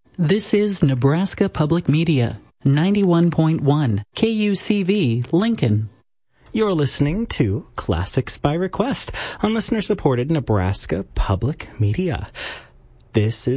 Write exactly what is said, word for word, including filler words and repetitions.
This is Nebraska Public Media, ninety-one point one K U C V, Lincoln. You're listening to Classics by Request on listener-supported Nebraska Public Media. This is